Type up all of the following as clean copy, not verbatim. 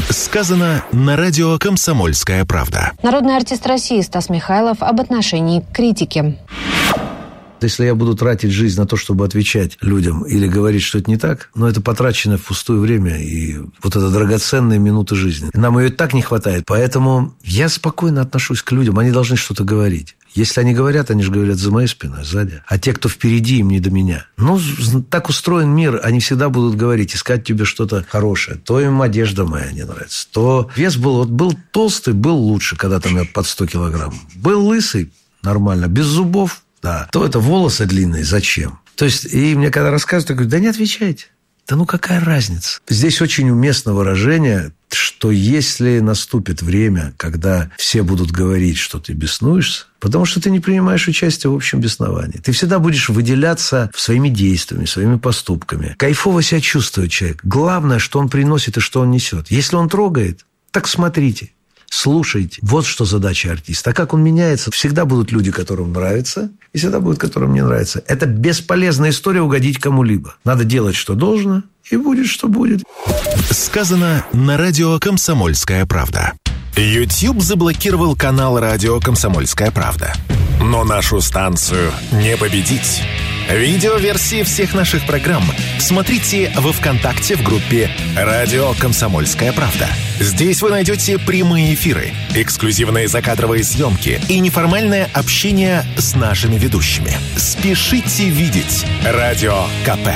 Сказано на радио «Комсомольская правда». Народный артист России Стас Михайлов об отношении к критике. Если я буду тратить жизнь на то, чтобы отвечать людям или говорить, что это не так, это потраченное впустую время и вот это драгоценные минуты жизни. Нам ее и так не хватает. Поэтому я спокойно отношусь к людям. Они должны что-то говорить. Если они говорят, они же говорят за моей спиной, сзади. А те, кто впереди, им не до меня. Так устроен мир. Они всегда будут говорить, искать тебе что-то хорошее. То им одежда моя не нравится. То вес был толстый, был лучше, когда там я под 100 килограмм. Был лысый, нормально, без зубов. Да, то это волосы длинные, зачем? То есть, и мне когда рассказывают, я говорю, да не отвечайте. Да какая разница? Здесь очень уместно выражение, что если наступит время, когда все будут говорить, что ты беснуешься, потому что ты не принимаешь участие в общем бесновании. Ты всегда будешь выделяться своими действиями, своими поступками. Кайфово себя чувствует человек. Главное, что он приносит и что он несет. Если он трогает, так смотрите. Слушайте. Вот что задача артиста. А как он меняется? Всегда будут люди, которым нравится, и всегда будут, которым не нравится. Это бесполезная история угодить кому-либо. Надо делать, что должно, и будет, что будет. Сказано на радио «Комсомольская правда». YouTube заблокировал канал радио «Комсомольская правда». Но нашу станцию не победить. Видеоверсии всех наших программ смотрите во ВКонтакте в группе «Радио Комсомольская правда». Здесь вы найдете прямые эфиры, эксклюзивные закадровые съемки и неформальное общение с нашими ведущими. Спешите видеть Радио КП.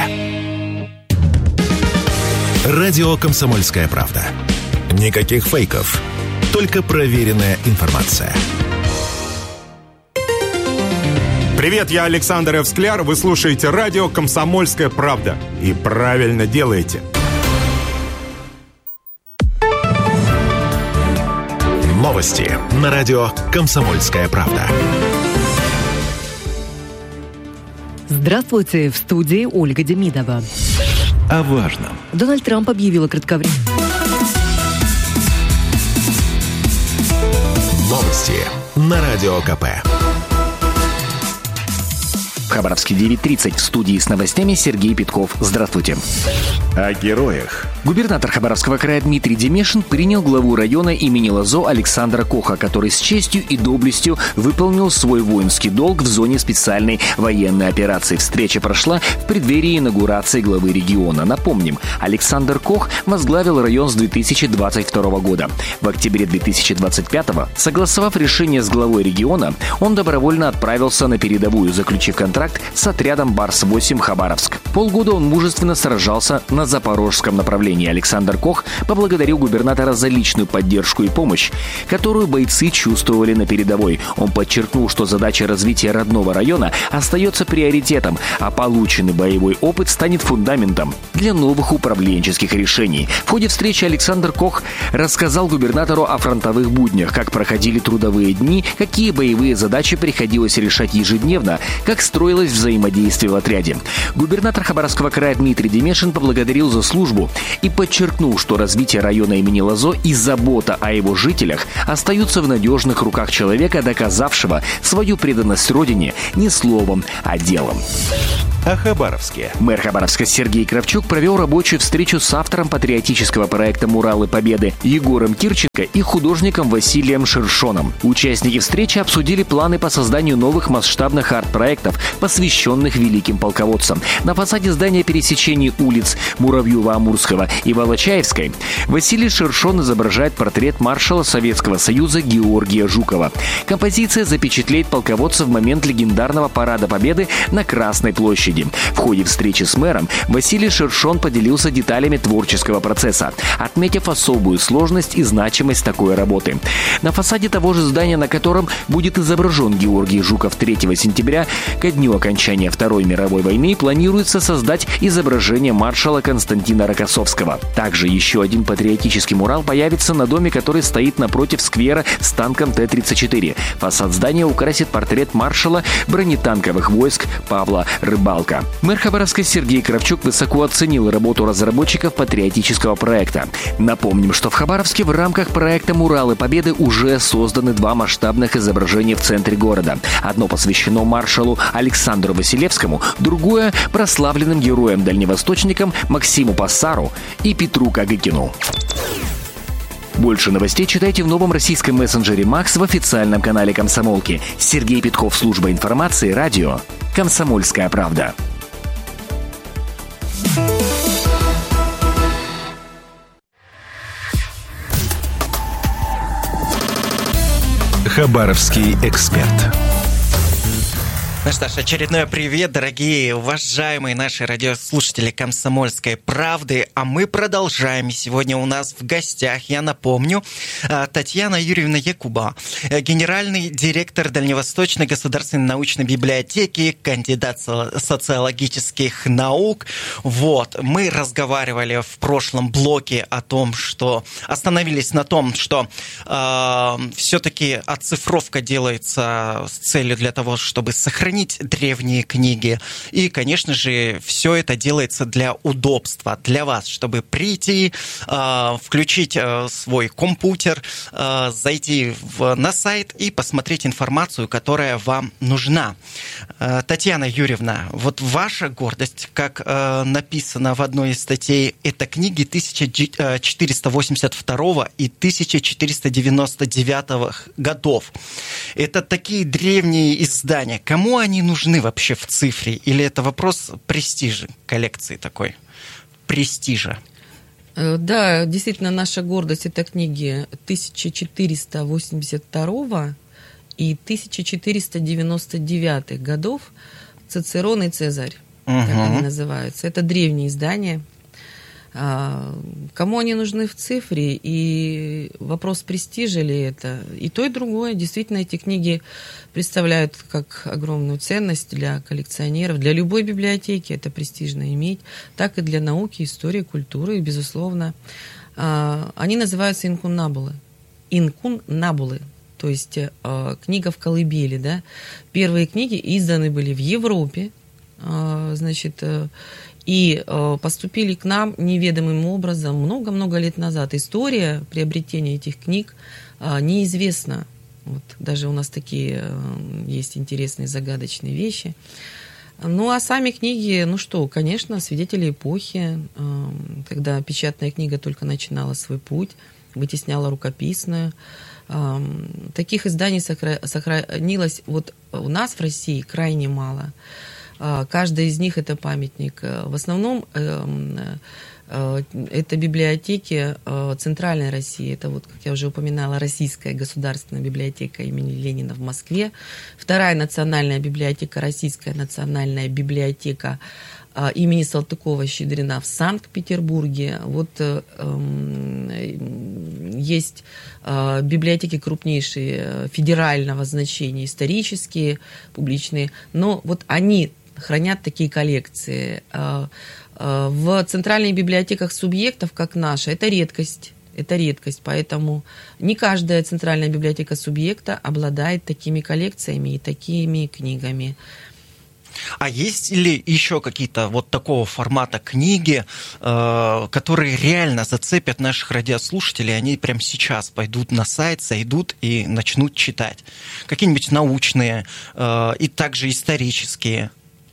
Радио «Комсомольская правда». Никаких фейков, только проверенная информация. Привет, я Александр Эвскляр. Вы слушаете радио «Комсомольская правда». И правильно делаете. Новости на радио «Комсомольская правда». Здравствуйте, в студии Ольга Демидова. О важном. Дональд Трамп объявил о кратковременном... Новости на радио КП. В Хабаровске 9:30. В студии с новостями Сергей Петков. Здравствуйте. О героях. Губернатор Хабаровского края Дмитрий Демешин принял главу района имени Лозо Александра Коха, который с честью и доблестью выполнил свой воинский долг в зоне специальной военной операции. Встреча прошла в преддверии инаугурации главы региона. Напомним, Александр Кох возглавил район с 2022 года. В октябре 2025, согласовав решение с главой региона, он добровольно отправился на передовую, заключив контракт с отрядом Барс-8 Хабаровск. Полгода он мужественно сражался на запорожском направлении. Александр Кох поблагодарил губернатора за личную поддержку и помощь, которую бойцы чувствовали на передовой. Он подчеркнул, что задача развития родного района остается приоритетом, а полученный боевой опыт станет фундаментом для новых управленческих решений. В ходе встречи Александр Кох рассказал губернатору о фронтовых буднях, как проходили трудовые дни, какие боевые задачи приходилось решать ежедневно, как строилось взаимодействие в отряде. Губернатор Хабаровского края Дмитрий Демешин поблагодарил за службу и подчеркнул, что развитие района имени Лозо и забота о его жителях остаются в надежных руках человека, доказавшего свою преданность родине не словом, а делом. О Хабаровске. Мэр Хабаровска Сергей Кравчук провел рабочую встречу с автором патриотического проекта «Муралы Победы» Егором Кирченко и художником Василием Шершоном. Участники встречи обсудили планы по созданию новых масштабных арт-проектов, посвященных великим полководцам. На фасаде здания пересечений улиц Муравьева-Амурского и Волочаевской Василий Шершон изображает портрет маршала Советского Союза Георгия Жукова. Композиция запечатлеет полководца в момент легендарного парада Победы на Красной площади. В ходе встречи с мэром Василий Шершон поделился деталями творческого процесса, отметив особую сложность и значимость такой работы. На фасаде того же здания, на котором будет изображен Георгий Жуков 3 сентября, ко дню окончания Второй мировой войны, планируется создать изображение маршала Константина Рокоссовского. Также еще один патриотический мурал появится на доме, который стоит напротив сквера с танком Т-34. Фасад здания украсит портрет маршала бронетанковых войск Павла Рыбалка. Мэр Хабаровска Сергей Кравчук высоко оценил работу разработчиков патриотического проекта. Напомним, что в Хабаровске в рамках проекта «Муралы Победы» уже созданы 2 масштабных изображения в центре города. Одно посвящено маршалу Александру Василевскому, другое – прославленным героям-дальневосточникам Максиму Пассару и Петру Кагыкину. Больше новостей читайте в новом российском мессенджере «Макс» в официальном канале «Комсомолки». Сергей Петков, служба информации, радио «Комсомольская правда». Хабаровский эксперт. Ну что ж, очередной привет, дорогие, уважаемые наши радиослушатели «Комсомольской правды». А мы продолжаем. Сегодня у нас в гостях, я напомню, Татьяна Юрьевна Якуба, генеральный директор Дальневосточной государственной научной библиотеки, кандидат социологических наук. Вот, мы разговаривали в прошлом блоке о том, что остановились на том, что все-таки оцифровка делается с целью для того, чтобы сохранить древние книги. И, конечно же, все это делается для удобства, для вас, чтобы прийти, включить свой компьютер, зайти на сайт и посмотреть информацию, которая вам нужна. Татьяна Юрьевна, вот ваша гордость, как написано в одной из статей, это книги 1482 и 1499 годов. Это такие древние издания. Кому они нужны вообще в цифре? Или это вопрос престижа, коллекции такой? Престижа. Да, действительно, наша гордость – это книги 1482 и 1499 годов «Цицерон и Цезарь», как они называются. Это древние издания. Кому они нужны в цифре, и вопрос престижа ли это, и то, и другое. Действительно, эти книги представляют как огромную ценность для коллекционеров, для любой библиотеки это престижно иметь, так и для науки, истории, культуры, и, безусловно. Они называются инкуннабулы. Инкуннабулы, то есть книга в колыбели. Да? Первые книги изданы были в Европе, значит, и поступили к нам неведомым образом много-много лет назад. История приобретения этих книг неизвестна. Вот, даже у нас такие есть интересные загадочные вещи. Ну, а сами книги, ну что, конечно, свидетели эпохи, когда печатная книга только начинала свой путь, вытесняла рукописную. Таких изданий сохранилось вот у нас в России крайне мало. Каждая из них – это памятник. В основном это библиотеки Центральной России. Это, вот, как я уже упоминала, Российская государственная библиотека имени Ленина в Москве. Вторая национальная библиотека – Российская национальная библиотека имени Салтыкова-Щедрина в Санкт-Петербурге. Вот есть библиотеки крупнейшие федерального значения, исторические, публичные. Но вот они хранят такие коллекции. В центральных библиотеках субъектов, как наша, это редкость. Это редкость, поэтому не каждая центральная библиотека субъекта обладает такими коллекциями и такими книгами. А есть ли еще какие-то вот такого формата книги, которые реально зацепят наших радиослушателей, они прямо сейчас пойдут на сайт, зайдут и начнут читать? Какие-нибудь научные и также исторические?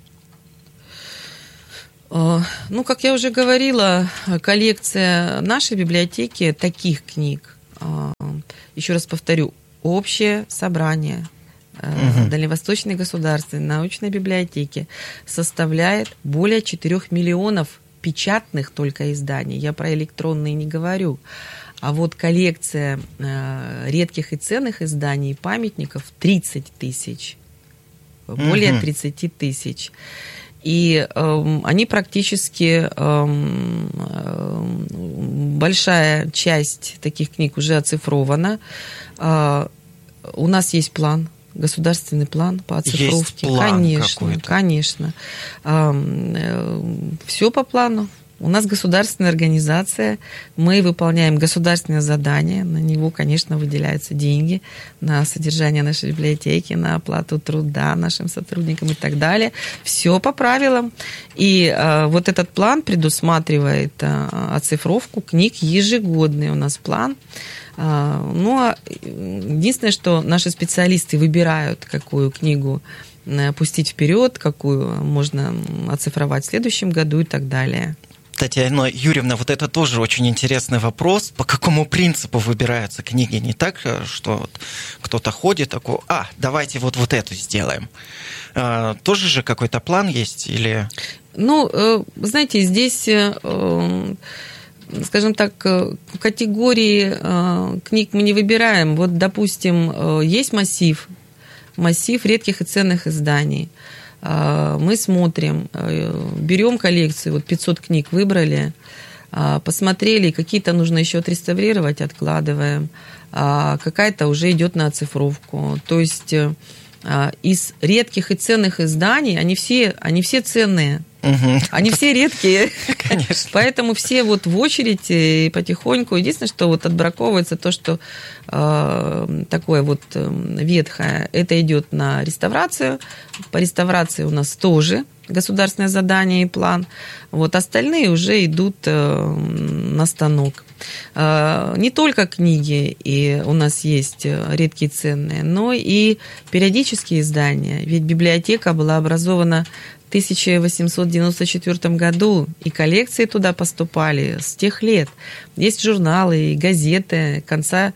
Ну, как я уже говорила, коллекция нашей библиотеки таких книг, еще раз повторю, общее собрание Дальневосточной государственной научной библиотеки составляет более 4 миллионов печатных только изданий. Я про электронные не говорю. А вот коллекция редких и ценных изданий и памятников 30 тысяч. Более 30 тысяч. И они практически, большая часть таких книг уже оцифрована. У нас есть план, государственный план по оцифровке. Есть план конечно, какой-то. конечно. Все по плану. У нас государственная организация, мы выполняем государственное задание, на него, конечно, выделяются деньги на содержание нашей библиотеки, на оплату труда нашим сотрудникам и так далее. Все по правилам. И вот этот план предусматривает оцифровку книг, ежегодный у нас план. Ну, единственное, что наши специалисты выбирают, какую книгу пустить вперед, какую можно оцифровать в следующем году и так далее. Татьяна Юрьевна, вот это тоже очень интересный вопрос. По какому принципу выбираются книги? Не так, что вот кто-то ходит такой, давайте вот эту сделаем. Тоже же какой-то план есть? Или... знаете, здесь, скажем так, категории книг мы не выбираем. Вот, допустим, есть массив редких и ценных изданий. Мы смотрим, берем коллекцию, 500 книг выбрали, посмотрели, какие-то нужно еще отреставрировать, откладываем, какая-то уже идет на оцифровку. То есть из редких и ценных изданий они все ценные. Угу. Они все редкие. Конечно. Поэтому все в очередь и потихоньку. Единственное, что отбраковывается то, что такое ветхое, это идет на реставрацию. По реставрации у нас тоже государственное задание и план. Остальные уже идут на станок. Не только книги и у нас есть редкие ценные, но и периодические издания. Ведь библиотека была образована в 1894 году, и коллекции туда поступали с тех лет. Есть журналы и газеты конца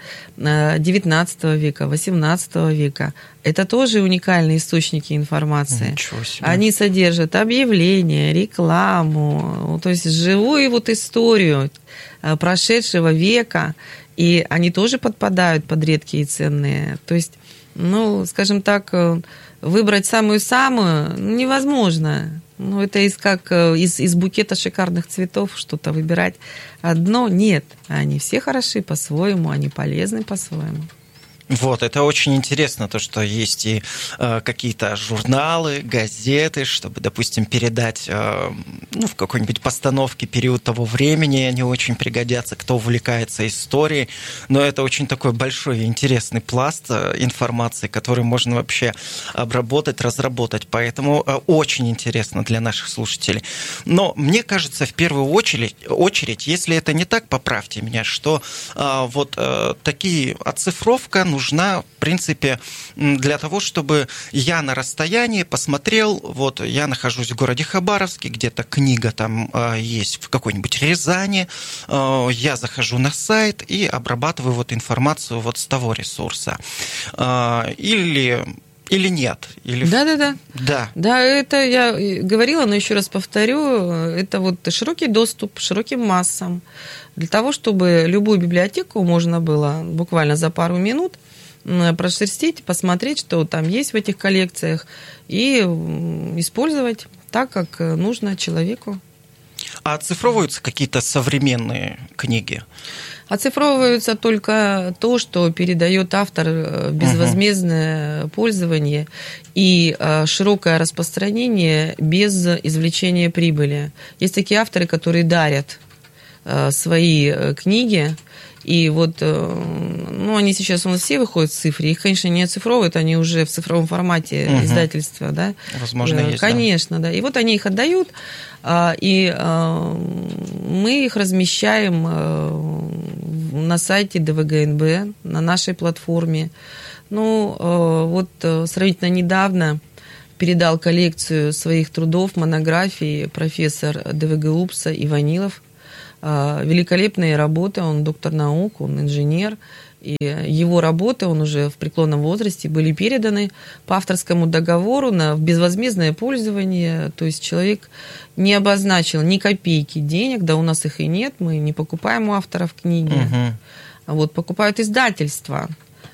XIX века, XVIII века. Это тоже уникальные источники информации. Ничего себе. Они содержат объявления, рекламу, то есть живую историю прошедшего века, и они тоже подпадают под редкие и ценные. То есть, скажем так, выбрать самую-самую невозможно. Это из букета шикарных цветов что-то выбирать одно. Нет, они все хороши по-своему, они полезны по-своему. Это очень интересно, то, что есть и какие-то журналы, газеты, чтобы, допустим, передать в какой-нибудь постановке период того времени, они очень пригодятся, кто увлекается историей. Но это очень такой большой и интересный пласт информации, который можно вообще обработать, разработать. Поэтому очень интересно для наших слушателей. Но мне кажется, в первую очередь, если это не так, поправьте меня, что такие оцифровка нужна, в принципе, для того, чтобы я на расстоянии посмотрел, я нахожусь в городе Хабаровске, где-то книга там есть в какой-нибудь Рязани, я захожу на сайт и обрабатываю информацию с того ресурса. Или нет? Да, это я говорила, но еще раз повторю, это широкий доступ широким массам. Для того, чтобы любую библиотеку можно было буквально за пару минут прошерстить, посмотреть, что там есть в этих коллекциях, и использовать так, как нужно человеку. А оцифровываются какие-то современные книги? Оцифровывается только то, что передает автор в безвозмездное пользование и широкое распространение без извлечения прибыли. Есть такие авторы, которые дарят свои книги, и они сейчас у нас все выходят в цифре, их, конечно, не оцифровывают, они уже в цифровом формате издательства, да? Возможно, есть. Конечно, да. И они их отдают, и мы их размещаем на сайте ДВГНБ, на нашей платформе. Сравнительно недавно передал коллекцию своих трудов, монографий профессор ДВГУПСа Иванилов. Великолепные работы, он доктор наук, он инженер, и его работы, он уже в преклонном возрасте, были переданы по авторскому договору в безвозмездное пользование, то есть человек не обозначил ни копейки денег, да у нас их и нет, мы не покупаем у авторов книги, покупают издательства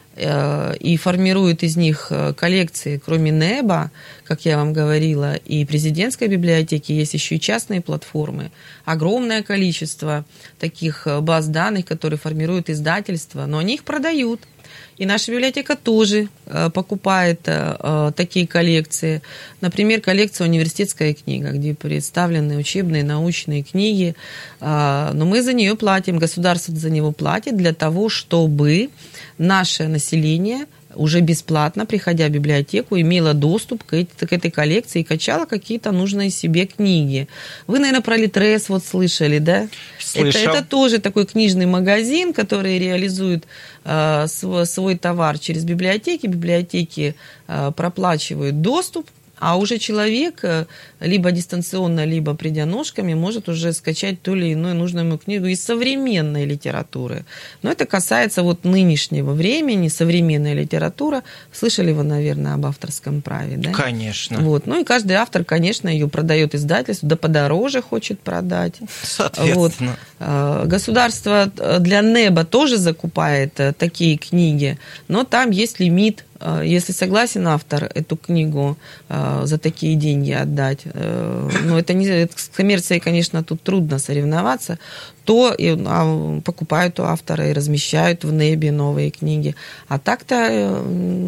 и формируют из них коллекции, кроме НЭБа, как я вам говорила, и президентской библиотеки, есть еще и частные платформы. Огромное количество таких баз данных, которые формируют издательства, но они их продают. И наша библиотека тоже покупает такие коллекции. Например, коллекция «Университетская книга», где представлены учебные, научные книги. Но мы за нее платим, государство за него платит для того, чтобы наше население уже бесплатно, приходя в библиотеку, имела доступ к этой коллекции и качала какие-то нужные себе книги. Вы, наверное, про Литрес слышали, да? Это тоже такой книжный магазин, который реализует свой товар через библиотеки. Библиотеки проплачивают доступ, А уже человек либо дистанционно, либо придя ножками, может уже скачать ту или иную нужную ему книгу из современной литературы. Но это касается вот нынешнего времени, современная литература. Слышали вы, наверное, об авторском праве, да? Конечно. Вот. Ну и каждый автор, конечно, ее продает издательству, да подороже хочет продать. Соответственно. Вот. Государство для НЭБа тоже закупает такие книги, но там есть лимит. Если согласен автор эту книгу за такие деньги отдать, ну, это не, с коммерцией, конечно, тут трудно соревноваться, то покупают у автора и размещают в НЭБе новые книги. А так-то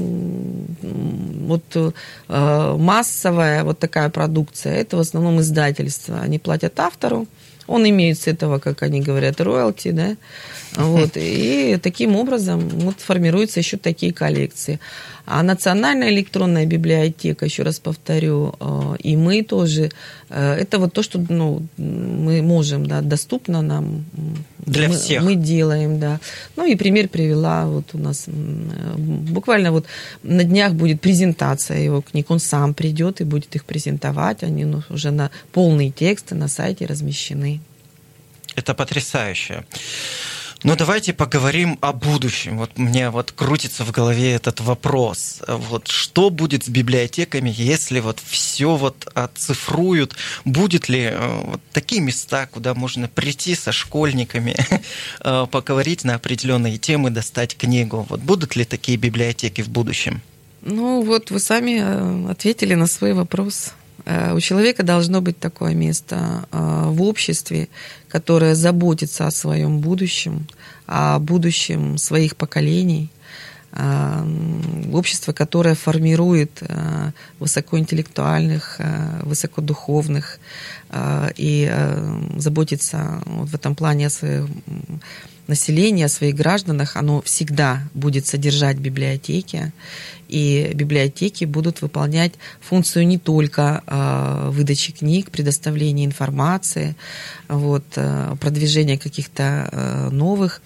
вот массовая вот такая продукция, это в основном издательство. Они платят автору, он имеет с этого, как они говорят, роялти, да, вот, и таким образом вот формируются еще такие коллекции. А Национальная электронная библиотека, еще раз повторю, и мы тоже, это вот то, что мы можем, да, доступно нам. Для всех. Мы делаем, да. Ну и пример привела, вот у нас буквально вот на днях будет презентация его книг, он сам придет и будет их презентовать, они уже на полные тексты на сайте размещены. Это потрясающе. Но давайте поговорим о будущем. Вот мне вот крутится в голове этот вопрос. Вот что будет с библиотеками, если вот все вот оцифруют? Будет ли вот такие места, куда можно прийти со школьниками, поговорить на определенные темы, достать книгу? Вот будут ли такие библиотеки в будущем? Ну вот вы сами ответили на свой вопрос. У человека должно быть такое место в обществе, которое заботится о своем будущем, о будущем своих поколений, общество, которое формирует высокоинтеллектуальных, высокодуховных и заботится в этом плане о своем населении, о своих гражданах, оно всегда будет содержать библиотеки, и библиотеки будут выполнять функцию не только выдачи книг, предоставления информации, вот, продвижения каких-то новых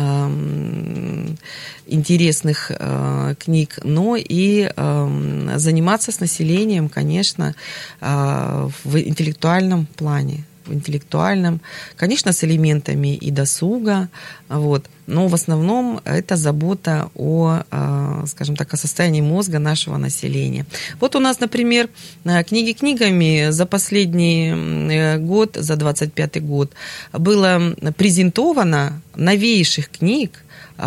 интересных книг, но и заниматься с населением, конечно, в интеллектуальном плане. В интеллектуальном, конечно, с элементами и досуга, вот, но в основном это забота о, скажем так, о состоянии мозга нашего населения. Вот у нас, например, книги книгами за последний год, за 25-й год, было презентовано новейших книг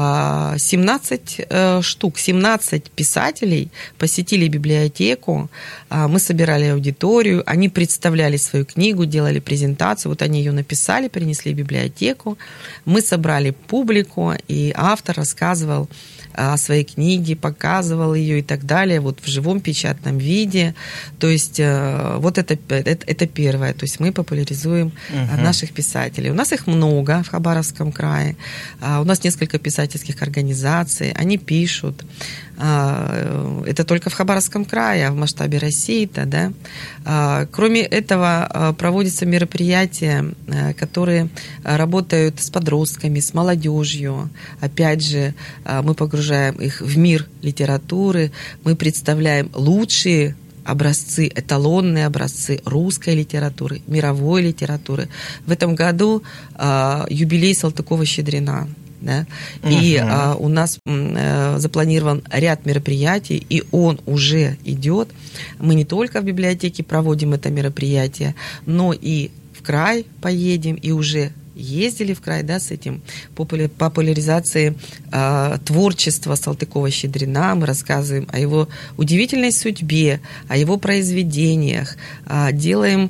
17 штук, 17 писателей посетили библиотеку, мы собирали аудиторию, они представляли свою книгу, делали презентацию, вот они ее написали, принесли в библиотеку, мы собрали публику, и автор рассказывал о своей книге, показывал ее и так далее, вот в живом печатном виде. То есть вот это первое. То есть мы популяризуем наших писателей. У нас их много в Хабаровском крае. У нас несколько писательских организаций. Они пишут. Это только в Хабаровском крае, а в масштабе России-то, да. Кроме этого, проводятся мероприятия, которые работают с подростками, с молодежью. Опять же, мы погружаем их в мир литературы, мы представляем лучшие образцы, эталонные образцы русской литературы, мировой литературы. В этом году юбилей Салтыкова-Щедрина. Да? И у нас запланирован ряд мероприятий, и он уже идет. Мы не только в библиотеке проводим это мероприятие, но и в край поедем, и уже ездили в край, да, с этим популяризацией творчества Салтыкова-Щедрина. Мы рассказываем о его удивительной судьбе, о его произведениях, делаем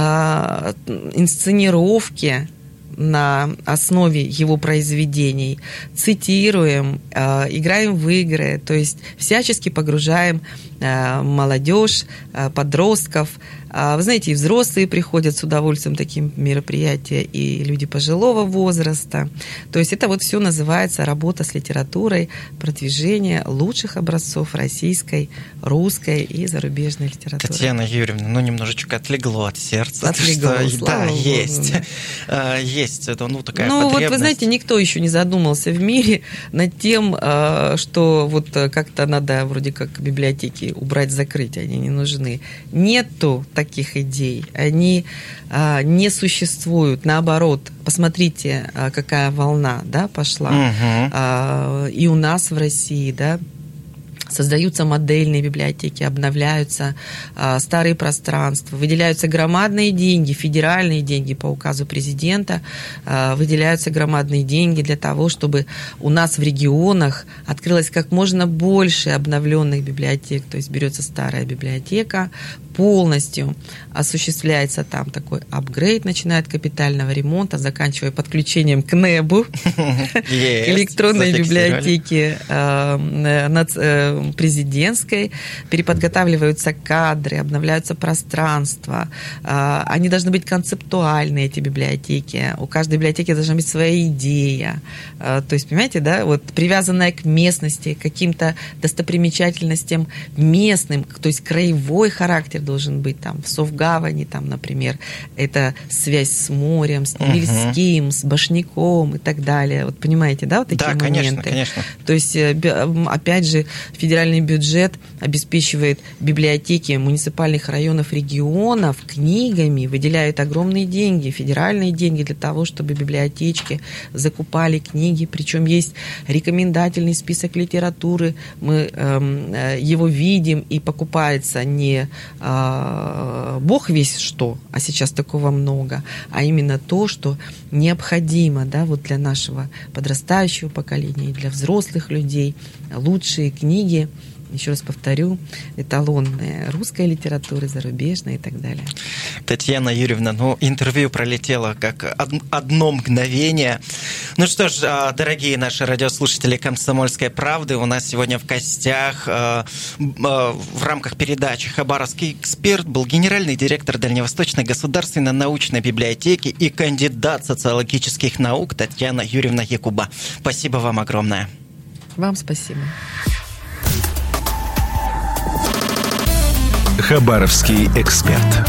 инсценировки на основе его произведений, цитируем, играем в игры, то есть всячески погружаем молодежь, подростков Вы знаете, и взрослые приходят с удовольствием таким мероприятия, и люди пожилого возраста. То есть это вот все называется работа с литературой, продвижение лучших образцов российской, русской и зарубежной литературы. Татьяна Юрьевна, немножечко отлегло от сердца. Отлегло, да, есть. Есть это, такая потребность. Вот вы знаете, никто еще не задумался в мире над тем, что вот как-то надо вроде как библиотеки убрать, закрыть, они не нужны. Нету таких идей, они не существуют. Наоборот, посмотрите, какая волна, да, пошла. И у нас в России, да, создаются модельные библиотеки, обновляются старые пространства, выделяются громадные деньги, федеральные деньги по указу президента, выделяются громадные деньги для того, чтобы у нас в регионах открылось как можно больше обновленных библиотек. То есть берется старая библиотека, полностью осуществляется там такой апгрейд, начиная от капитального ремонта, заканчивая подключением к НЭБу, к электронной библиотеке президентской, переподготавливаются кадры, обновляются пространства. Они должны быть концептуальные, эти библиотеки. У каждой библиотеки должна быть своя идея. То есть, понимаете, да, вот привязанная к местности, к каким-то достопримечательностям местным, то есть краевой характер должен быть там в Совгавани, там, например, это связь с морем, с Невельским, с Башняком и так далее. Вот понимаете, да, вот такие моменты? Конечно. То есть, опять же, федеральный бюджет обеспечивает библиотеки муниципальных районов, регионов книгами, выделяет огромные деньги, федеральные деньги для того, чтобы библиотечки закупали книги, причем есть рекомендательный список литературы, мы его видим, и покупается не бог весь что, а сейчас такого много, а именно то, что необходимо, да, вот для нашего подрастающего поколения и для взрослых людей. Лучшие книги, еще раз повторю, эталонные русской литературы, зарубежной и так далее. Татьяна Юрьевна, интервью пролетело как одно мгновение. Ну что ж, дорогие наши радиослушатели «Комсомольской правды», у нас сегодня в гостях в рамках передачи «Хабаровский эксперт» был генеральный директор Дальневосточной государственной научной библиотеки и кандидат социологических наук Татьяна Юрьевна Якуба. Спасибо вам огромное. Вам спасибо. Хабаровский эксперт.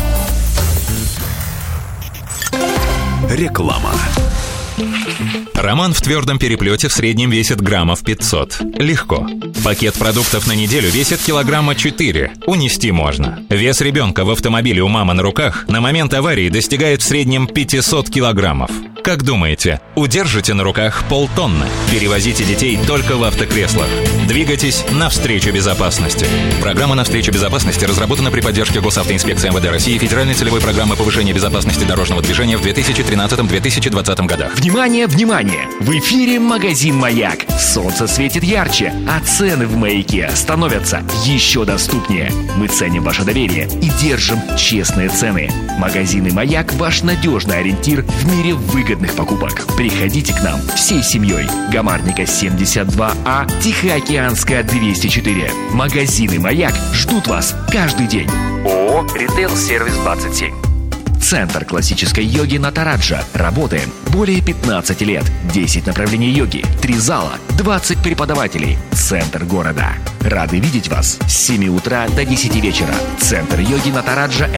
Реклама. Роман в твердом переплете в среднем весит граммов 500. Легко. Пакет продуктов на неделю весит килограмма 4. Унести можно. Вес ребенка в автомобиле у мамы на руках на момент аварии достигает в среднем 500 килограммов. Как думаете, удержите на руках полтонны? Перевозите детей только в автокреслах. Двигайтесь навстречу безопасности. Программа «Навстречу безопасности» разработана при поддержке Госавтоинспекции МВД России и Федеральной целевой программы повышения безопасности дорожного движения в 2013-2020 годах. Внимание, внимание! В эфире магазин «Маяк». Солнце светит ярче, а цены в «Маяке» становятся еще доступнее. Мы ценим ваше доверие и держим честные цены. Магазины «Маяк» – ваш надежный ориентир в мире выгодных покупок. Приходите к нам всей семьей. Гамарника 72А, Тихоокеанская 204. Магазины «Маяк» ждут вас каждый день. ООО «Ритейл Сервис 27». Центр классической йоги Натараджа. Работаем более 15 лет. 10 направлений йоги, 3 зала, 20 преподавателей. Центр города. Рады видеть вас с 7 утра до 10 вечера. Центр йоги Натараджа